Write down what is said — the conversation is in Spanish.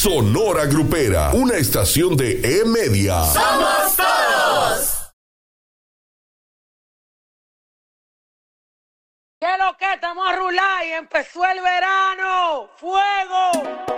Sonora Grupera, una estación de E-Media. ¡Somos todos! ¿Qué lo que? Estamos a rular y empezó el verano. ¡Fuego!